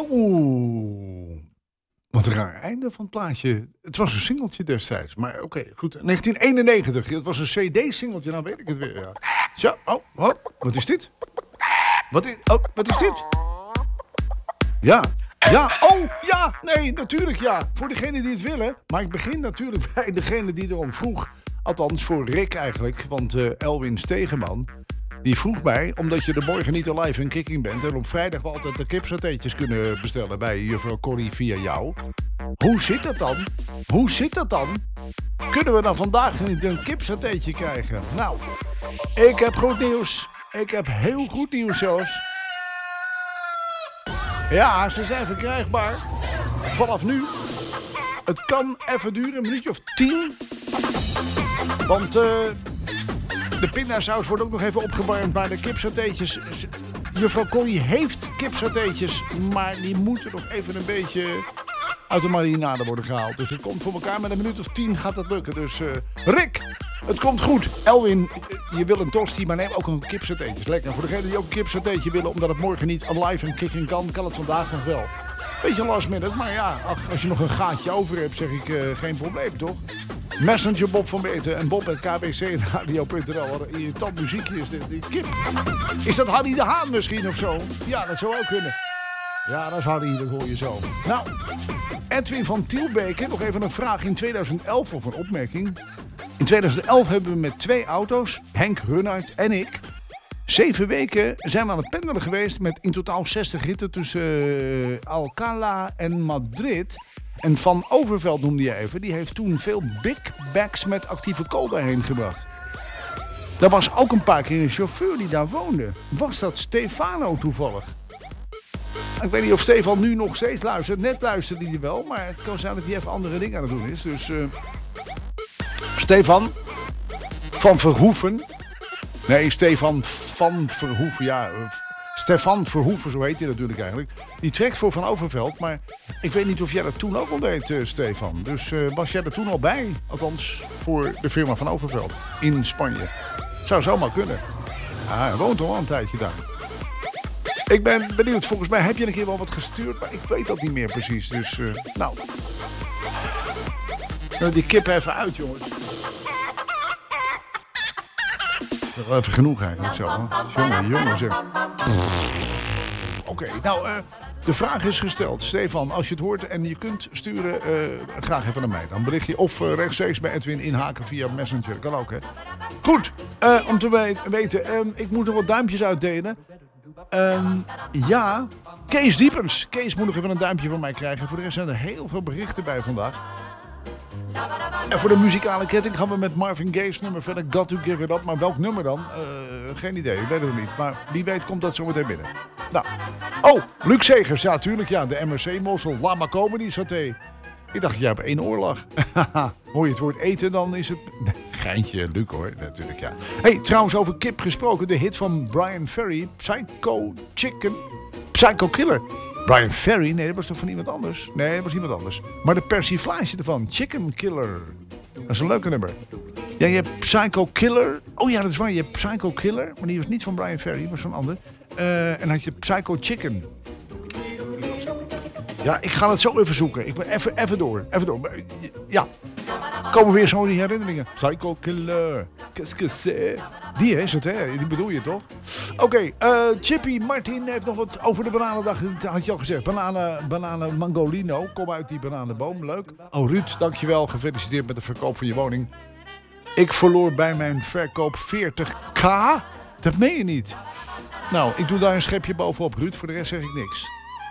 Oeh. Wat een raar einde van het plaatje. Het was een singeltje destijds. Maar oké, goed. 1991. Het was een cd-singeltje. Nou weet ik het weer. Ja. Zo, wat is dit? Wat is dit? Ja. Ja, nee, natuurlijk ja. Voor degenen die het willen. Maar ik begin natuurlijk bij degene die erom vroeg. Althans, voor Rick eigenlijk. Want Elwin Stegeman, die vroeg mij, omdat je de morgen niet live in Kicking bent en op vrijdag we altijd de kipsatéetjes kunnen bestellen bij juffrouw Corrie via jou. Hoe zit dat dan? Kunnen we dan vandaag niet een kipsatéetje krijgen? Nou, ik heb goed nieuws. Ik heb heel goed nieuws zelfs. Ja, ze zijn verkrijgbaar. Vanaf nu. Het kan even duren, een minuutje of 10. Want de pindasaus wordt ook nog even opgewarmd. Maar de kipsatéetjes, juffrouw Corrie heeft kipsatéetjes, maar die moeten nog even een beetje uit de marinade worden gehaald. Dus het komt voor elkaar. Met een minuut of 10 gaat het lukken. Dus Rick, het komt goed. Elwin, je wil een tosti, maar neem ook een kipsatéetje. Lekker. Voor degenen die ook een kipsatéetje willen, omdat het morgen niet live en kicking kan het vandaag nog wel. Beetje last minute, maar ja, als je nog een gaatje over hebt, zeg ik geen probleem, toch? Messenger Bob van Beten en bob@kbcradio.nl. Wat een irritant muziekje is dit. Kip. Is dat Harry de Haan misschien of zo? Ja, dat zou ook kunnen. Ja, dat is Harry, dat hoor je zo. Nou, Edwin van Tielbeke, nog even een vraag in 2011 of een opmerking. In 2011 hebben we met 2 auto's, Henk Runnaert en ik, 7 weken zijn we aan het pendelen geweest met in totaal 60 ritten tussen Alcalá en Madrid. En Van Overveld noemde je even, die heeft toen veel big bags met actieve kool daarheen gebracht. Er was ook een paar keer een chauffeur die daar woonde. Was dat Stefano toevallig? Ik weet niet of Stefan nu nog steeds luistert. Net luisterde hij wel, maar het kan zijn dat hij even andere dingen aan het doen is. Dus Stefan van Verhoeven. Nee, Stefan van Verhoeven, ja. Stefan Verhoeven, zo heet hij natuurlijk eigenlijk. Die trekt voor Van Overveld, maar ik weet niet of jij dat toen ook al deed, Stefan. Dus was jij er toen al bij? Althans, voor de firma Van Overveld in Spanje. Zou zomaar kunnen. Hij woont al een tijdje daar. Ik ben benieuwd, volgens mij heb je een keer wel wat gestuurd, maar ik weet dat niet meer precies. Dus, nou. Die kip even uit, jongens. Dat is wel even genoeg eigenlijk zo. Jongen zeg. Oké, nou, de vraag is gesteld. Stefan, als je het hoort en je kunt sturen, graag even naar mij. Dan bericht je of rechtstreeks bij Edwin inhaken via Messenger. Kan ook, hè. Goed, om te weten, ik moet nog wat duimpjes uitdelen. Ja, Kees Diepers. Kees moet nog even een duimpje van mij krijgen. Voor de rest zijn er heel veel berichten bij vandaag. En voor de muzikale ketting gaan we met Marvin Gaye's nummer verder. Got to Give It Up. Maar welk nummer dan? Geen idee, ik weet het niet. Maar wie weet komt dat zo meteen binnen. Nou. Oh, Luc Segers. Ja, tuurlijk. Ja, de MRC-mossel. Lama Comedy Saté. Ik dacht, jij hebt 1 oor lag. Hoor je het woord eten, dan is het... Geintje, Luc hoor, natuurlijk, ja. Hey, trouwens over kip gesproken. De hit van Brian Ferry. Psycho Killer. Brian Ferry? Nee, dat was toch van iemand anders? Nee, dat was iemand anders. Maar de persiflage ervan. Chicken Killer. Dat is een leuke nummer. Ja, je hebt Psycho Killer. Oh ja, dat is waar. Je hebt Psycho Killer. Maar die was niet van Brian Ferry. Die was van een ander. En dan had je Psycho Chicken. Ja, ik ga het zo even zoeken. Ik ben even door. Ja. Komen weer zo die herinneringen. Psycho Killer. Qu'est-ce que c'est? Die is het, hè? Die bedoel je toch? Oké, Chippy Martin heeft nog wat over de bananendag. Dat had je al gezegd. Bananen Mangolino. Kom uit die bananenboom. Leuk. Oh, Ruud, dankjewel. Gefeliciteerd met de verkoop van je woning. Ik verloor bij mijn verkoop 40k. Dat meen je niet. Nou, ik doe daar een schepje bovenop, Ruud. Voor de rest zeg ik niks.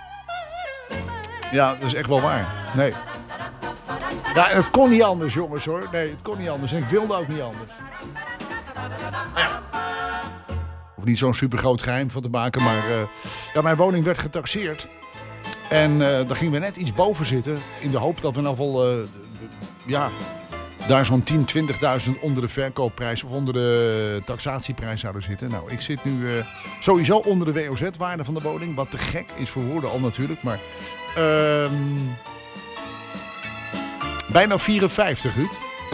Ja, dat is echt wel waar. Nee. Ja, het kon niet anders, jongens, hoor. Nee, het kon niet anders. En ik wilde ook niet anders. Ja. Hoef niet zo'n supergroot geheim van te maken, maar... ja, mijn woning werd getaxeerd. En daar gingen we net iets boven zitten. In de hoop dat we in ieder geval... ja, daar zo'n 10.000, 20.000 onder de verkoopprijs... of onder de taxatieprijs zouden zitten. Nou, ik zit nu sowieso onder de WOZ-waarde van de woning. Wat te gek is voor woorden al natuurlijk, maar... bijna 54, Ruud. K.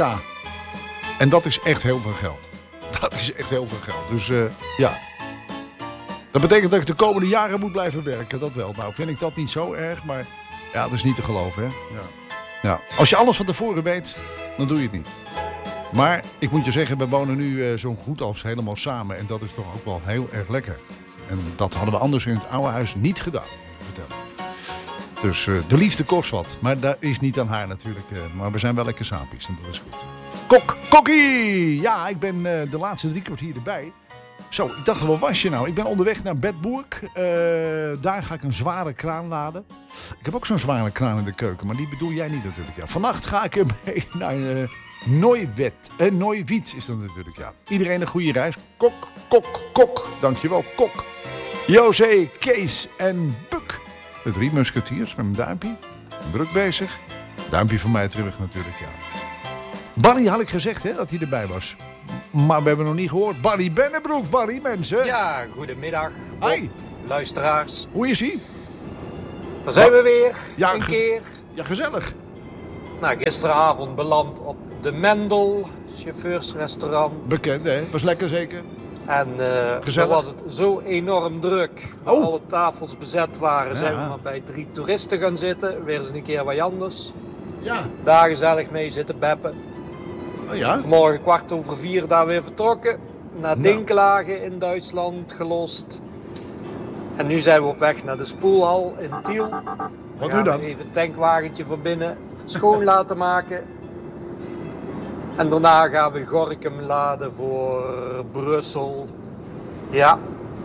En dat is echt heel veel geld. Dat is echt heel veel geld. Dus ja. Dat betekent dat ik de komende jaren moet blijven werken, dat wel. Nou, vind ik dat niet zo erg, maar ja, dat is niet te geloven, hè. Ja. Als je alles van tevoren weet, dan doe je het niet. Maar ik moet je zeggen, we wonen nu zo goed als helemaal samen. En dat is toch ook wel heel erg lekker. En dat hadden we anders in het oude huis niet gedaan, vertellen. Dus de liefde kost wat. Maar dat is niet aan haar natuurlijk. Maar we zijn wel lekker sapies en dat is goed. Kokkie! Ja, ik ben de laatste 3 kwartier erbij. Zo, ik dacht, wat was je nou? Ik ben onderweg naar Bedburg. Daar ga ik een zware kraan laden. Ik heb ook zo'n zware kraan in de keuken, maar die bedoel jij niet natuurlijk. Ja. Vannacht ga ik mee naar Neuwied is dat natuurlijk. Ja. Iedereen een goede reis. Kok. Dankjewel, Kok. José, Kees en Buk. De 3 musketiers met mijn duimpje. Druk bezig. Duimpje van mij terug natuurlijk, ja. Barry had ik gezegd hè, dat hij erbij was. Maar we hebben nog niet gehoord. Barry Bennebroek, Barry, mensen. Ja, goedemiddag. Bob, Hi. luisteraars. Hoe is ie? Daar zijn we weer. Ja, een keer. Ja, gezellig. Nou, gisteravond beland op de Mendel, chauffeursrestaurant. Bekend, hè? Was lekker zeker? En Gezellig. toen was het zo enorm druk. Dat Oh. alle tafels bezet waren, Ja. zijn we maar bij 3 toeristen gaan zitten. Weer eens een keer wat anders. Ja. Daar gezellig mee zitten beppen. Oh ja? Vanmorgen 4:15 daar weer vertrokken. Naar Dinklagen in Duitsland gelost. En nu zijn we op weg naar de spoelhal in Tiel. Wat gaan doe je dan? we even het tankwagentje van binnen schoon laten maken. En daarna gaan we Gorinchem laden voor Brussel. Ja.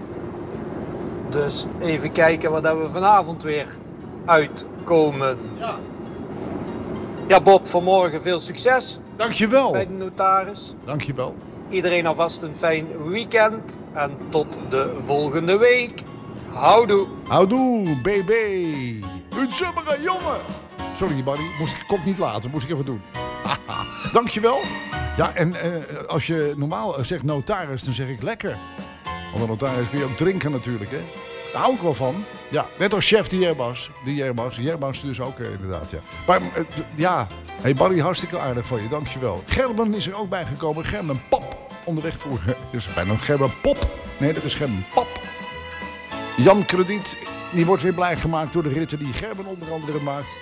Dus even kijken wat we vanavond weer uitkomen. Ja. Ja, Bob, vanmorgen veel succes Dankjewel. bij de notaris. Dankjewel. Iedereen alvast een fijn weekend. En tot de volgende week. Houdoe. Houdoe, baby. Een zommere jongen. Sorry, Barry. Moest ik Kok niet laten. Moest ik even doen. Dankjewel. Ja, en als je normaal zegt notaris, dan zeg ik lekker. Want een notaris kun je ook drinken natuurlijk, hè. Daar hou ik wel van. Ja, net als chef de Jerbas. Jerbas dus ook inderdaad, ja. Maar ja, hey Barry, hartstikke aardig van je. Dankjewel. Gerben is er ook bij gekomen. Gerben Pap. Onderweg voor... Dus bijna Gerben Pop. Nee, dat is Gerben Pap. Jan Krediet, die wordt weer blij gemaakt door de ritten die Gerben onder andere maakt.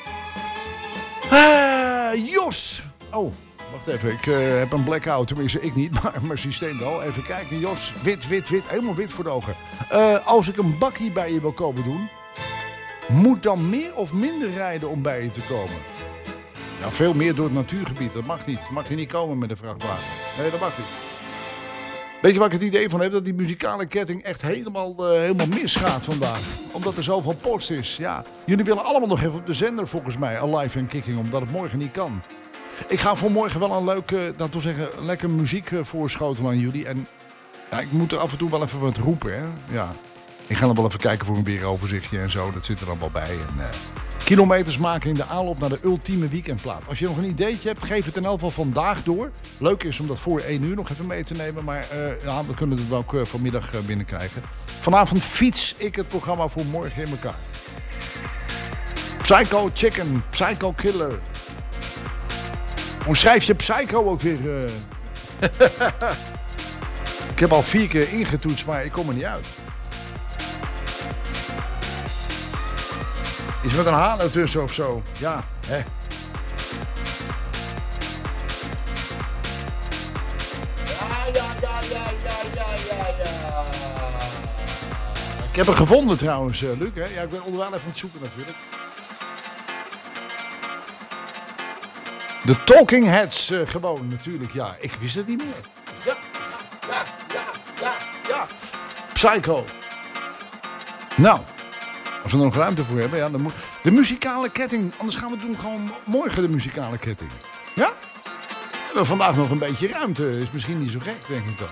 Jos. Oh, wacht even. Ik heb een blackout. Tenminste, ik niet, maar mijn systeem wel. Even kijken. Jos, wit. Helemaal wit voor de ogen. Als ik een bakkie bij je wil komen doen, moet dan meer of minder rijden om bij je te komen? Nou, veel meer door het natuurgebied. Dat mag niet. Mag je niet komen met een vrachtwagen. Nee, dat mag niet. Weet je waar ik het idee van heb? Dat die muzikale ketting echt helemaal misgaat vandaag. Omdat er zoveel post is. Ja, jullie willen allemaal nog even op de zender volgens mij. Alive en Kicking, omdat het morgen niet kan. Ik ga voor morgen wel een leuke, lekker muziek voorschotelen aan jullie. En ja, ik moet er af en toe wel even wat roepen. Hè? Ja. Ik ga dan wel even kijken voor een weeroverzichtje en zo. Dat zit er dan wel bij. En, kilometers maken in de aanloop naar de ultieme weekendplaat. Als je nog een ideetje hebt, geef het in elk geval vandaag door. Leuk is om dat voor 1 uur nog even mee te nemen. Maar ja, we kunnen het ook vanmiddag binnenkrijgen. Vanavond fiets ik het programma voor morgen in elkaar. Psycho Chicken, Psycho Killer. Hoe schrijf je Psycho ook weer? Ik heb al 4 keer ingetoetst, maar ik kom er niet uit. Iets met een haan ertussen of zo. Ja, hè. Ja. Ik heb hem gevonden trouwens, Luc. Hè? Ja, ik ben onderwijl even aan het zoeken natuurlijk. De Talking Heads gewoon natuurlijk, ja. Ik wist het niet meer. Ja. Psycho. Nou. Als we er nog ruimte voor hebben, ja, dan moet... De muzikale ketting. Anders gaan we doen gewoon morgen de muzikale ketting. Ja? We hebben vandaag nog een beetje ruimte. Is misschien niet zo gek, denk ik dan.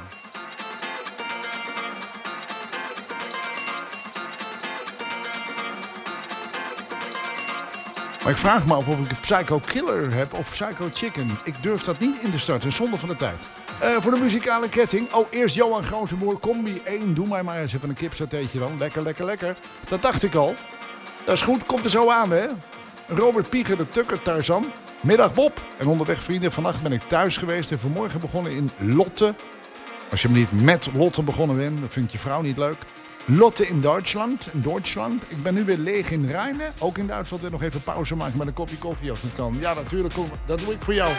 Maar ik vraag me af of ik Psycho Killer heb of Psycho Chicken. Ik durf dat niet in te starten, zonde van de tijd. Voor de muzikale ketting. Oh, eerst Johan Grotemoer, combi 1. Doe mij maar eens even een kipsatéetje dan. Lekker. Dat dacht ik al. Dat is goed, komt er zo aan, hè. Robert Pieger, de Tukker Tarzan. Middag Bob. En onderweg vrienden, vannacht ben ik thuis geweest en vanmorgen begonnen in Lotte. Als je niet met Lotte begonnen bent, dan vindt je vrouw niet leuk. Lotte in Duitsland. Ik ben nu weer leeg in Rijnen. Ook in Duitsland. En nog even pauze maken met een kopje koffie als het kan. Ja, natuurlijk. Dat doe ik voor jou.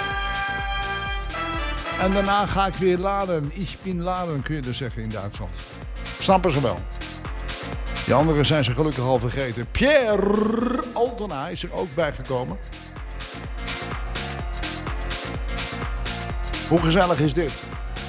En daarna ga ik weer laden. Ich bin laden, kun je dus zeggen in Duitsland. Snappen ze wel. Die anderen zijn ze gelukkig al vergeten. Pierre Altona is er ook bijgekomen. Hoe gezellig is dit?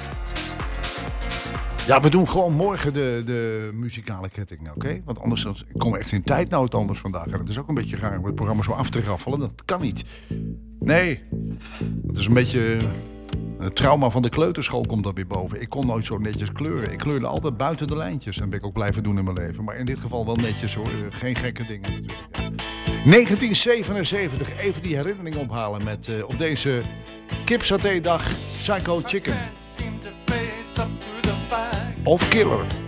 Ja, we doen gewoon morgen de muzikale ketting, oké? Want anders komen we echt in tijdnood anders vandaag. En het is ook een beetje raar om het programma zo af te raffelen. Dat kan niet. Nee, dat is een beetje... Het trauma van de kleuterschool komt dan weer boven. Ik kon nooit zo netjes kleuren. Ik kleurde altijd buiten de lijntjes. Dat ben ik ook blijven doen in mijn leven. Maar in dit geval wel netjes hoor. Geen gekke dingen natuurlijk. 1977. Even die herinnering ophalen met op deze kipsaté-dag Psycho Chicken. Of Killer.